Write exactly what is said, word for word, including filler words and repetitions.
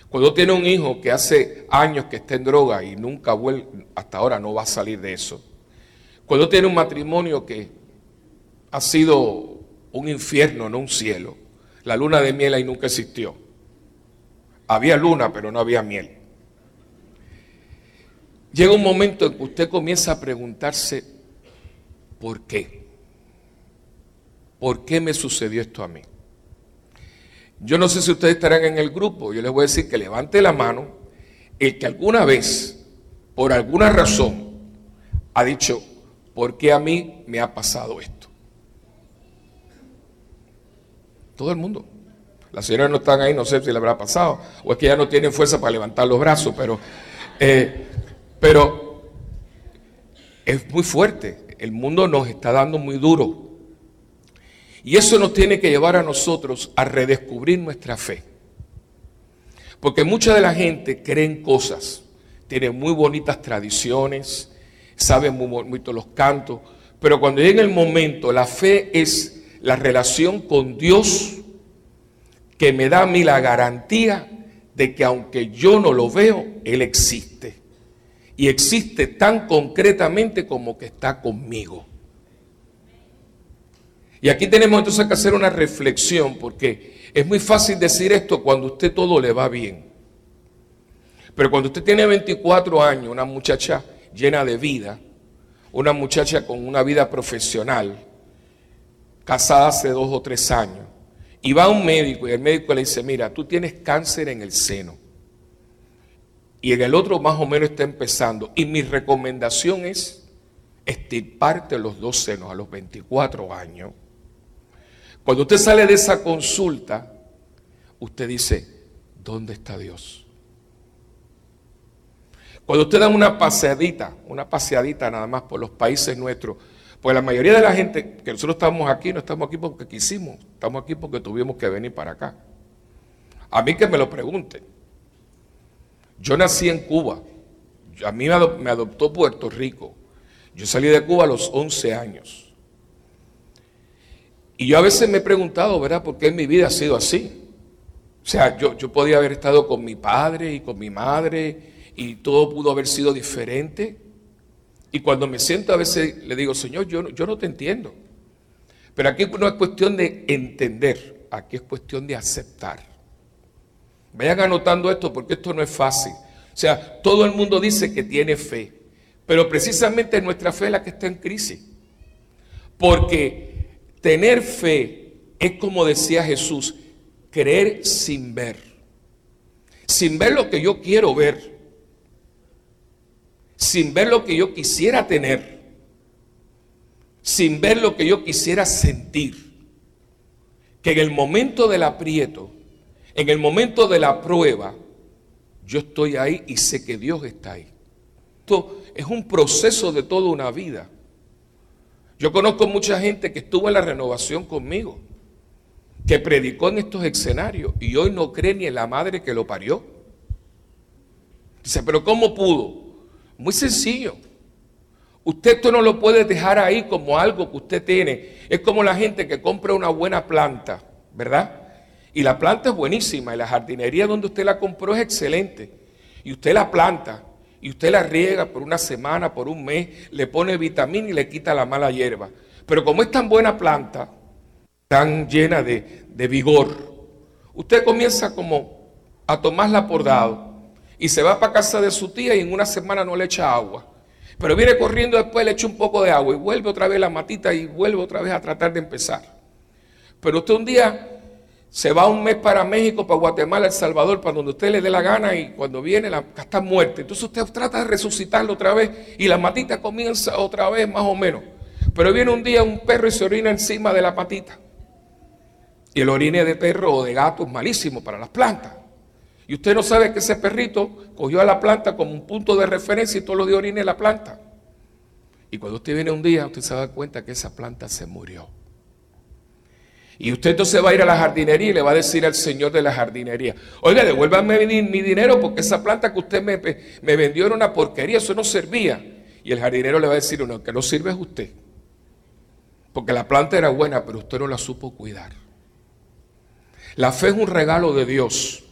Cuando tiene un hijo que hace años que está en droga y nunca vuelve, hasta ahora no va a salir de eso. Cuando tiene un matrimonio que ha sido un infierno, no un cielo. La luna de miel ahí nunca existió. Había luna, pero no había miel. Llega un momento en que usted comienza a preguntarse, ¿por qué? ¿Por qué me sucedió esto a mí? Yo no sé si ustedes estarán en el grupo, yo les voy a decir que levante la mano el que alguna vez, por alguna razón, ha dicho, ¿por qué a mí me ha pasado esto? Todo el mundo. Las señoras no están ahí, no sé si le habrá pasado, o es que ya no tienen fuerza para levantar los brazos, pero, eh, pero es muy fuerte. El mundo nos está dando muy duro. Y eso nos tiene que llevar a nosotros a redescubrir nuestra fe. Porque mucha de la gente cree en cosas, tiene muy bonitas tradiciones, sabe muy bonitos los cantos, pero cuando llega el momento, la fe es la relación con Dios que me da a mí la garantía de que aunque yo no lo veo, Él existe. Y existe tan concretamente como que está conmigo. Y aquí tenemos entonces que hacer una reflexión, porque es muy fácil decir esto cuando a usted todo le va bien. Pero cuando usted tiene veinticuatro años, una muchacha llena de vida, una muchacha con una vida profesional, casada hace dos o tres años, y va a un médico y el médico le dice, mira, tú tienes cáncer en el seno. Y en el otro más o menos está empezando. Y mi recomendación es extirparte los dos senos a los veinticuatro años. Cuando usted sale de esa consulta, usted dice, ¿dónde está Dios? Cuando usted da una paseadita, una paseadita nada más por los países nuestros, pues la mayoría de la gente que nosotros estamos aquí, no estamos aquí porque quisimos, estamos aquí porque tuvimos que venir para acá. A mí que me lo pregunten. Yo nací en Cuba, a mí me adoptó Puerto Rico. Yo salí de Cuba a los once años. Y yo a veces me he preguntado, ¿verdad?, por qué mi vida ha sido así. O sea, yo, yo podía haber estado con mi padre y con mi madre y todo pudo haber sido diferente. Y cuando me siento a veces le digo, Señor, yo no, yo no te entiendo. Pero aquí no es cuestión de entender, aquí es cuestión de aceptar. Vayan anotando esto porque esto no es fácil. O sea, todo el mundo dice que tiene fe, pero precisamente nuestra fe es la que está en crisis. Porque tener fe es, como decía Jesús, creer sin ver. Sin ver lo que yo quiero ver. Sin ver lo que yo quisiera tener. Sin ver lo que yo quisiera sentir. Que en el momento del aprieto, en el momento de la prueba, yo estoy ahí y sé que Dios está ahí. Esto es un proceso de toda una vida. Yo conozco mucha gente que estuvo en la renovación conmigo, que predicó en estos escenarios y hoy no cree ni en la madre que lo parió. Dice, pero ¿cómo pudo? Muy sencillo. Usted esto no lo puede dejar ahí como algo que usted tiene. Es como la gente que compra una buena planta, ¿verdad? Y la planta es buenísima y la jardinería donde usted la compró es excelente. Y usted la planta y usted la riega por una semana, por un mes, le pone vitamina y le quita la mala hierba. Pero como es tan buena planta, tan llena de, de vigor, usted comienza como a tomarla por dado y se va para casa de su tía y en una semana no le echa agua. Pero viene corriendo después, le echa un poco de agua y vuelve otra vez la matita y vuelve otra vez a tratar de empezar. Pero usted un día se va un mes para México, para Guatemala, El Salvador, para donde usted le dé la gana y cuando viene la está muerta. Entonces usted trata de resucitarlo otra vez y la matita comienza otra vez más o menos. Pero viene un día un perro y se orina encima de la patita. Y el orine de perro o de gato es malísimo para las plantas. Y usted no sabe que ese perrito cogió a la planta como un punto de referencia y todo lo dio orine en la planta. Y cuando usted viene un día, usted se da cuenta que esa planta se murió. Y usted entonces va a ir a la jardinería y le va a decir al señor de la jardinería, oiga, devuélvame mi, mi dinero porque esa planta que usted me, me vendió era una porquería, eso no servía. Y el jardinero le va a decir, no, que no sirve es usted. Porque la planta era buena, pero usted no la supo cuidar. La fe es un regalo de Dios.